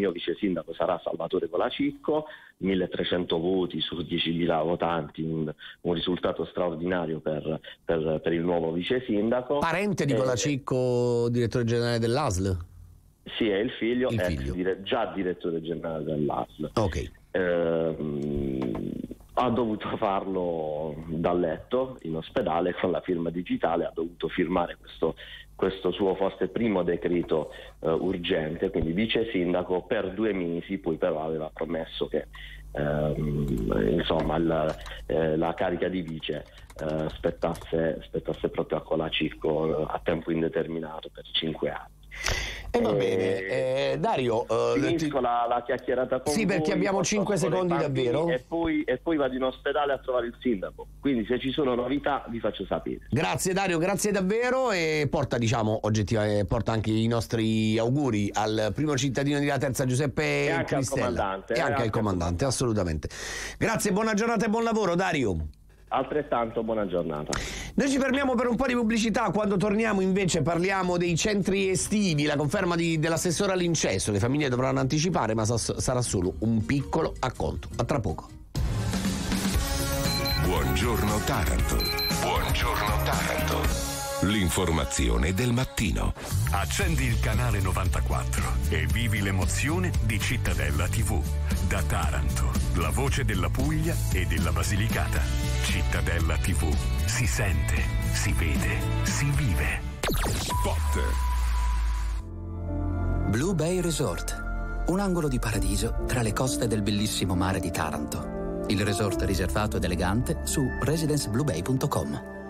mio vice sindaco sarà Salvatore Colacicco, 1300 voti su 10.000 votanti, un risultato straordinario per il nuovo vice sindaco. Parente di Colacicco, direttore generale dell'ASL? Sì, è il figlio. Già direttore generale dell'ASL. Ok. Ha dovuto farlo dal letto in ospedale con la firma digitale, ha dovuto firmare questo suo forse primo decreto urgente, quindi vice sindaco per 2 mesi, poi però aveva promesso che insomma la carica di vice spettasse proprio a Colacicco a tempo indeterminato per 5 anni. E va bene, Dario, finisco la chiacchierata con sì, voi, perché abbiamo 5 secondi davvero, e poi vado in ospedale a trovare il sindaco, quindi se ci sono novità vi faccio sapere. Grazie Dario, grazie davvero, e porta porta anche i nostri auguri al primo cittadino di Laterza, Giuseppe e anche Cristella, al anche al comandante, assolutamente. Grazie, buona giornata e buon lavoro Dario. Altrettanto, buona giornata. Noi ci fermiamo per un po' di pubblicità. Quando torniamo invece parliamo dei centri estivi, la conferma dell'assessore all'incesto. Le famiglie dovranno anticipare, ma sarà solo un piccolo acconto. A tra poco. Buongiorno Taranto. Buongiorno Taranto. L'informazione del mattino. Accendi il canale 94 e vivi l'emozione di Cittadella TV. Da Taranto, la voce della Puglia e della Basilicata. Cittadella TV. Si sente, si vede, si vive. Spot. Blue Bay Resort. Un angolo di paradiso tra le coste del bellissimo mare di Taranto. Il resort riservato ed elegante su residencebluebay.com.